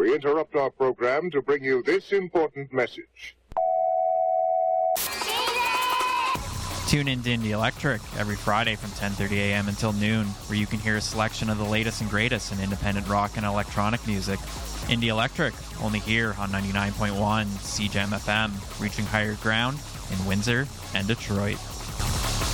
We interrupt our program to bring you this important message. Tune in to Indie Electric every Friday from 10:30 a.m. until noon, where you can hear a selection of the latest and greatest in independent rock and electronic music. Indie Electric, only here on 99.1 CJAM FM, reaching higher ground in Windsor and Detroit.